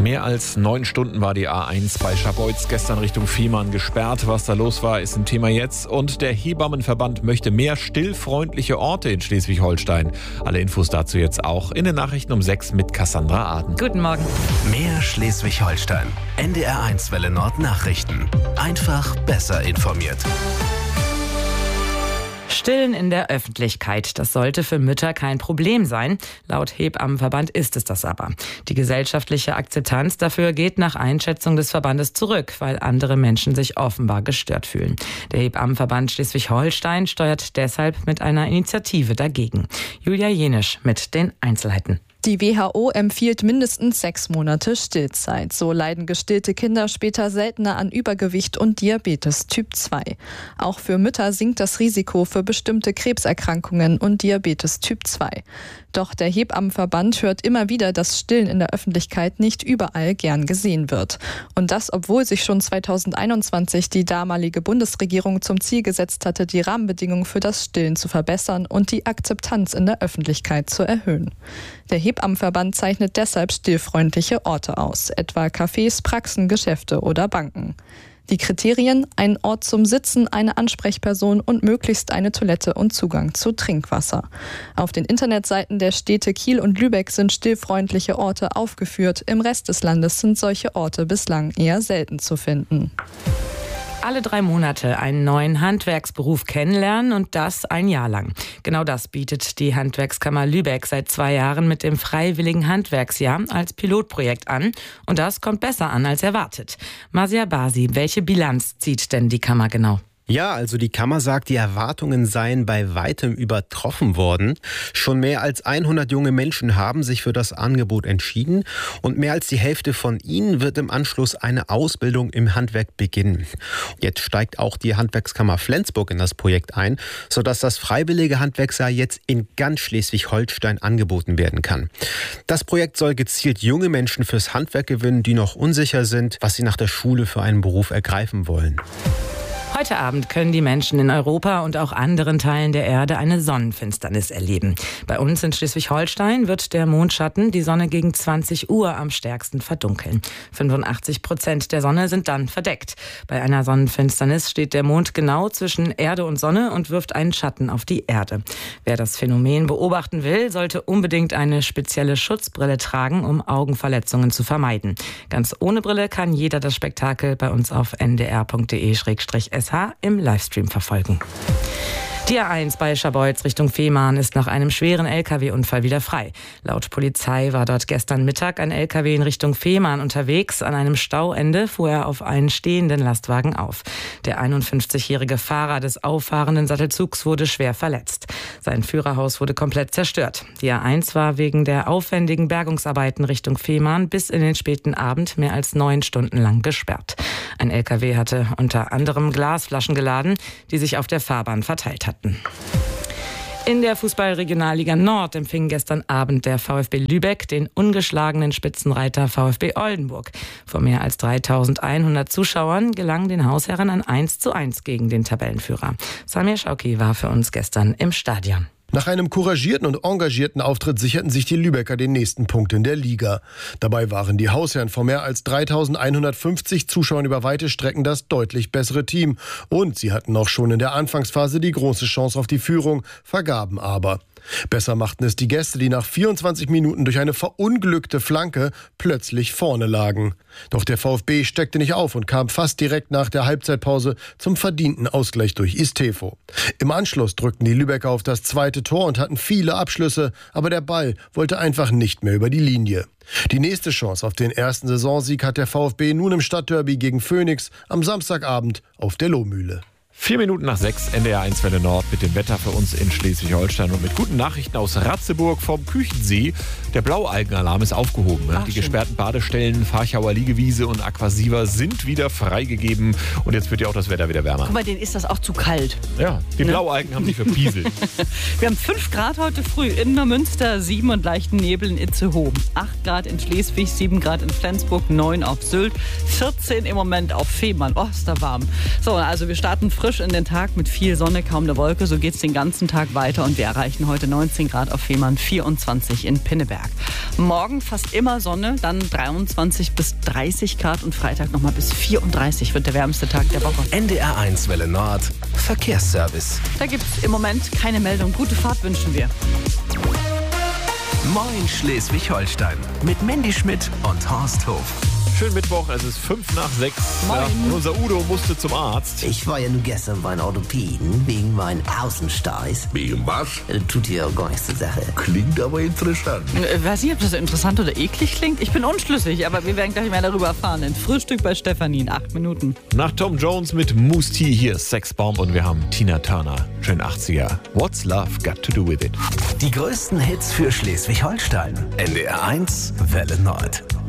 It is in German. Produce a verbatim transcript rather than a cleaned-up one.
Mehr als neun Stunden war die A eins bei Scharbeutz gestern Richtung Fehmarn gesperrt. Was da los war, ist ein Thema jetzt. Und der Hebammenverband möchte mehr stillfreundliche Orte in Schleswig-Holstein. Alle Infos dazu jetzt auch in den Nachrichten um sechs mit Cassandra Aden. Guten Morgen. Mehr Schleswig-Holstein. N D R eins Welle Nord Nachrichten. Einfach besser informiert. Stillen in der Öffentlichkeit, das sollte für Mütter kein Problem sein. Laut Hebammenverband ist es das aber. Die gesellschaftliche Akzeptanz dafür geht nach Einschätzung des Verbandes zurück, weil andere Menschen sich offenbar gestört fühlen. Der Hebammenverband Schleswig-Holstein steuert deshalb mit einer Initiative dagegen. Julia Jenisch mit den Einzelheiten. Die W H O empfiehlt mindestens sechs Monate Stillzeit. So leiden gestillte Kinder später seltener an Übergewicht und Diabetes Typ zwei. Auch für Mütter sinkt das Risiko für bestimmte Krebserkrankungen und Diabetes Typ zwei. Doch der Hebammenverband hört immer wieder, dass Stillen in der Öffentlichkeit nicht überall gern gesehen wird. Und das, obwohl sich schon zweitausendeinundzwanzig die damalige Bundesregierung zum Ziel gesetzt hatte, die Rahmenbedingungen für das Stillen zu verbessern und die Akzeptanz in der Öffentlichkeit zu erhöhen. Der Hebammenverband zeichnet deshalb stillfreundliche Orte aus, etwa Cafés, Praxen, Geschäfte oder Banken. Die Kriterien: ein Ort zum Sitzen, eine Ansprechperson und möglichst eine Toilette und Zugang zu Trinkwasser. Auf den Internetseiten der Städte Kiel und Lübeck sind stillfreundliche Orte aufgeführt. Im Rest des Landes sind solche Orte bislang eher selten zu finden. Alle drei Monate einen neuen Handwerksberuf kennenlernen und das ein Jahr lang. Genau das bietet die Handwerkskammer Lübeck seit zwei Jahren mit dem Freiwilligen Handwerksjahr als Pilotprojekt an. Und das kommt besser an als erwartet. Masia Basi, welche Bilanz zieht denn die Kammer genau? Ja, also die Kammer sagt, die Erwartungen seien bei weitem übertroffen worden. Schon mehr als hundert junge Menschen haben sich für das Angebot entschieden und mehr als die Hälfte von ihnen wird im Anschluss eine Ausbildung im Handwerk beginnen. Jetzt steigt auch die Handwerkskammer Flensburg in das Projekt ein, sodass das freiwillige Handwerksjahr jetzt in ganz Schleswig-Holstein angeboten werden kann. Das Projekt soll gezielt junge Menschen fürs Handwerk gewinnen, die noch unsicher sind, was sie nach der Schule für einen Beruf ergreifen wollen. Heute Abend können die Menschen in Europa und auch anderen Teilen der Erde eine Sonnenfinsternis erleben. Bei uns in Schleswig-Holstein wird der Mondschatten die Sonne gegen zwanzig Uhr am stärksten verdunkeln. fünfundachtzig Prozent der Sonne sind dann verdeckt. Bei einer Sonnenfinsternis steht der Mond genau zwischen Erde und Sonne und wirft einen Schatten auf die Erde. Wer das Phänomen beobachten will, sollte unbedingt eine spezielle Schutzbrille tragen, um Augenverletzungen zu vermeiden. Ganz ohne Brille kann jeder das Spektakel bei uns auf n d r punkt d e slash s h im Livestream verfolgen. Die A eins bei Scharbeutz Richtung Fehmarn ist nach einem schweren L K W-Unfall wieder frei. Laut Polizei war dort gestern Mittag ein L K W in Richtung Fehmarn unterwegs. An einem Stauende fuhr er auf einen stehenden Lastwagen auf. Der einundfünfzigjährige Fahrer des auffahrenden Sattelzugs wurde schwer verletzt. Sein Führerhaus wurde komplett zerstört. Die A eins war wegen der aufwendigen Bergungsarbeiten Richtung Fehmarn bis in den späten Abend mehr als neun Stunden lang gesperrt. Ein L K W hatte unter anderem Glasflaschen geladen, die sich auf der Fahrbahn verteilt hatten. In der Fußball-Regionalliga Nord empfing gestern Abend der VfB Lübeck den ungeschlagenen Spitzenreiter VfB Oldenburg. Vor mehr als dreitausendeinhundert Zuschauern gelang den Hausherren ein eins zu eins gegen den Tabellenführer. Samir Schauki war für uns gestern im Stadion. Nach einem couragierten und engagierten Auftritt sicherten sich die Lübecker den nächsten Punkt in der Liga. Dabei waren die Hausherren vor mehr als dreitausendeinhundertfünfzig Zuschauern über weite Strecken das deutlich bessere Team. Und sie hatten auch schon in der Anfangsphase die große Chance auf die Führung, vergaben aber. Besser machten es die Gäste, die nach vierundzwanzig Minuten durch eine verunglückte Flanke plötzlich vorne lagen. Doch der VfB steckte nicht auf und kam fast direkt nach der Halbzeitpause zum verdienten Ausgleich durch Istefo. Im Anschluss drückten die Lübecker auf das zweite Tor und hatten viele Abschlüsse, aber der Ball wollte einfach nicht mehr über die Linie. Die nächste Chance auf den ersten Saisonsieg hat der VfB nun im Stadtderby gegen Phoenix am Samstagabend auf der Lohmühle. Vier Minuten nach sechs, N D R eins Welle Nord mit dem Wetter für uns in Schleswig-Holstein und mit guten Nachrichten aus Ratzeburg vom Küchensee. Der Blaualgenalarm ist aufgehoben. Ach, die schön. Gesperrten Badestellen, Farchauer Liegewiese und Aquasiva sind wieder freigegeben. Und jetzt wird ja auch das Wetter wieder wärmer. Guck mal, denen ist das auch zu kalt. Ja, die ne? Blaualgen haben sich verpieselt. Wir haben fünf Grad heute früh in Neumünster, sieben und leichten Nebel in Itzehoe. acht Grad in Schleswig, sieben Grad in Flensburg, neun auf Sylt, vierzehn im Moment auf Fehmarn. Oh, ist da warm. So, also wir starten frisch frisch in den Tag mit viel Sonne, kaum eine Wolke. So geht es den ganzen Tag weiter und wir erreichen heute neunzehn Grad auf Fehmarn, vierundzwanzig in Pinneberg. Morgen fast immer Sonne, dann dreiundzwanzig bis dreißig Grad und Freitag nochmal bis vierunddreißig wird der wärmste Tag der Woche. N D R eins Welle Nord, Verkehrsservice. Da gibt es im Moment keine Meldung. Gute Fahrt wünschen wir. Moin Schleswig-Holstein mit Mandy Schmidt und Horst Hof. Schönen Mittwoch, es ist fünf nach sechs. Moin. Ja, und unser Udo musste zum Arzt. Ich war ja nur gestern beim Orthopäden wegen meinen Außensteiß. Wegen was? Das tut ja gar nichts zur Sache. Klingt aber interessant. Ich weiß nicht, ob das so interessant oder eklig klingt. Ich bin unschlüssig, aber wir werden gleich mehr darüber erfahren. Ein Frühstück bei Stefanie in acht Minuten. Nach Tom Jones mit Moose T hier ist Sexbomb und wir haben Tina Turner. Schön achtziger. What's Love Got to Do With It? Die größten Hits für Schleswig-Holstein. N D R eins Welle Nord.